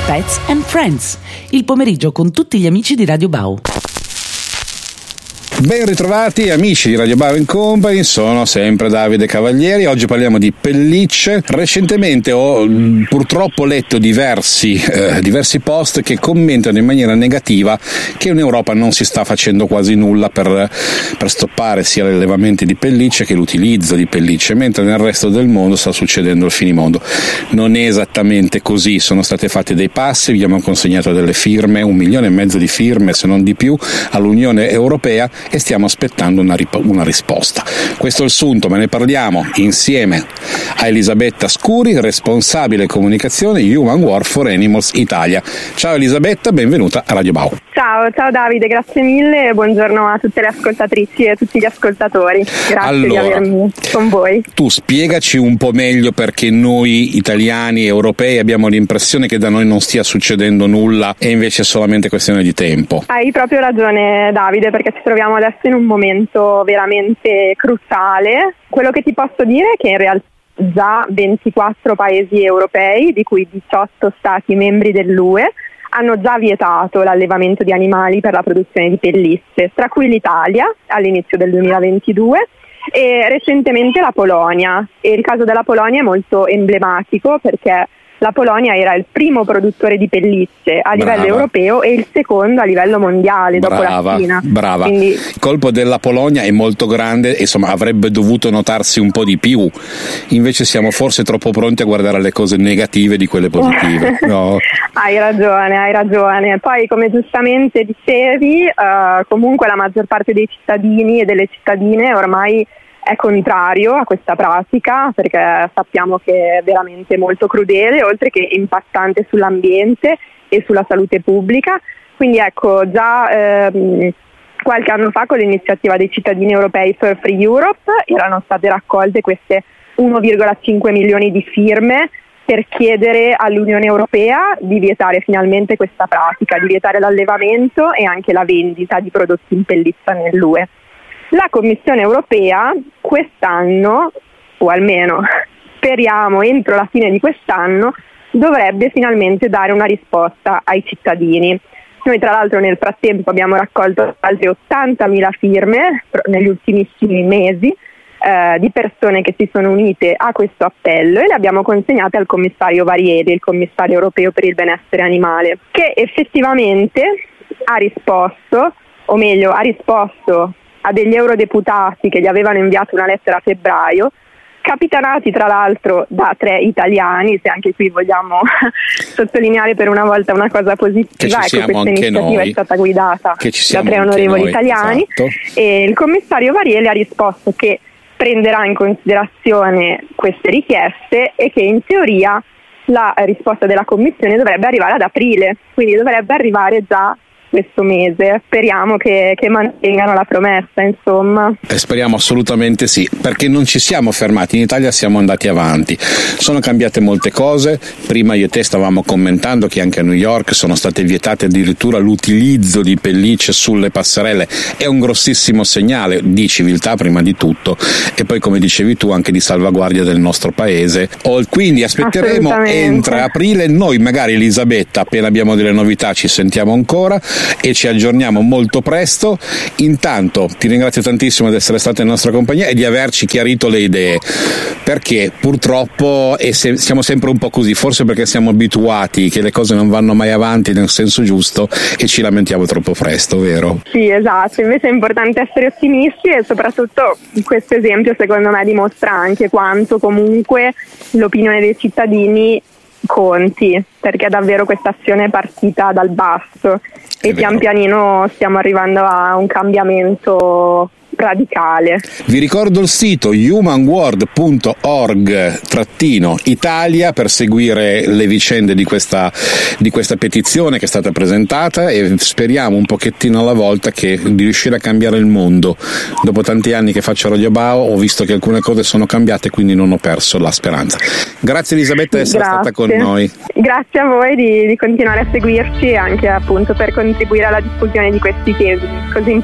Pets and Friends, il pomeriggio con tutti gli amici di Radio Bau. Ben ritrovati amici di Radio Bau Company, sono sempre Davide Cavalieri. Oggi parliamo di pellicce. Recentemente ho purtroppo letto diversi post che commentano in maniera negativa che in Europa non si sta facendo quasi nulla per stoppare sia gli allevamenti di pellicce che l'utilizzo di pellicce, mentre nel resto del mondo sta succedendo il finimondo. Non è esattamente così, sono state fatte dei passi, abbiamo consegnato delle firme, 1,5 milioni di firme se non di più all'Unione Europea e stiamo aspettando una risposta. Questo è il sunto, ma ne parliamo insieme a Elisabetta Scuri, responsabile comunicazione Human World for Animals Italia. Ciao Elisabetta, benvenuta a Radio Bau. Ciao Davide, grazie mille e buongiorno a tutte le ascoltatrici e a tutti gli ascoltatori. Grazie di avermi con voi. Tu spiegaci un po' meglio perché noi italiani e europei abbiamo l'impressione che da noi non stia succedendo nulla e invece è solamente questione di tempo. Hai proprio ragione Davide, perché ci troviamo adesso in un momento veramente cruciale. Quello che ti posso dire è che in realtà già 24 paesi europei, di cui 18 stati membri dell'UE, hanno già vietato l'allevamento di animali per la produzione di pellicce, tra cui l'Italia all'inizio del 2022 e recentemente la Polonia. E il caso della Polonia è molto emblematico perché la Polonia era il primo produttore di pellicce a livello europeo e il secondo a livello mondiale dopo la Cina. Brava. Quindi il colpo della Polonia è molto grande e insomma avrebbe dovuto notarsi un po' di più. Invece siamo forse troppo pronti a guardare le cose negative di quelle positive. No. Hai ragione. Poi, come giustamente dicevi, comunque la maggior parte dei cittadini e delle cittadine ormai è contrario a questa pratica perché sappiamo che è veramente molto crudele, oltre che impattante sull'ambiente e sulla salute pubblica. Quindi ecco, già qualche anno fa con l'iniziativa dei cittadini europei For Free Europe erano state raccolte queste 1,5 milioni di firme per chiedere all'Unione Europea di vietare finalmente questa pratica, di vietare l'allevamento e anche la vendita di prodotti in pelliccia nell'UE. La Commissione Europea quest'anno, o almeno speriamo entro la fine di quest'anno, dovrebbe finalmente dare una risposta ai cittadini. Noi tra l'altro nel frattempo abbiamo raccolto altre 80.000 firme negli ultimissimi mesi di persone che si sono unite a questo appello e le abbiamo consegnate al commissario Varieri, il commissario europeo per il benessere animale, che effettivamente ha risposto a degli eurodeputati che gli avevano inviato una lettera a febbraio, capitanati tra l'altro da 3 italiani, se anche qui vogliamo sottolineare per una volta una cosa positiva, ecco, questa iniziativa è stata guidata da 3 onorevoli italiani, esatto. E il commissario Varieli ha risposto che prenderà in considerazione queste richieste e che in teoria la risposta della Commissione dovrebbe arrivare ad aprile, quindi dovrebbe arrivare già questo mese. Speriamo che mantengano la promessa, insomma. Speriamo assolutamente sì, perché non ci siamo fermati, in Italia siamo andati avanti. Sono cambiate molte cose. Prima io e te stavamo commentando che anche a New York sono state vietate addirittura l'utilizzo di pellicce sulle passerelle. È un grossissimo segnale di civiltà prima di tutto e poi, come dicevi tu, anche di salvaguardia del nostro paese. Quindi aspetteremo entro aprile. Noi magari, Elisabetta, appena abbiamo delle novità ci sentiamo ancora e ci aggiorniamo molto presto. Intanto ti ringrazio tantissimo di essere stata in nostra compagnia e di averci chiarito le idee, perché purtroppo siamo sempre un po' così, forse perché siamo abituati che le cose non vanno mai avanti nel senso giusto e ci lamentiamo troppo presto, vero? Sì, esatto, invece è importante essere ottimisti e soprattutto questo esempio secondo me dimostra anche quanto comunque l'opinione dei cittadini conti, perché davvero questa azione è partita dal basso e pian pianino stiamo arrivando a un cambiamento radicale. Vi ricordo il sito humanworld.org-Italia per seguire le vicende di questa petizione che è stata presentata e speriamo un pochettino alla volta di riuscire a cambiare il mondo. Dopo tanti anni che faccio Radio Bau ho visto che alcune cose sono cambiate, quindi non ho perso la speranza. Grazie Elisabetta di essere stata con noi. Grazie a voi di continuare a seguirci e anche appunto per contribuire alla diffusione di questi temi così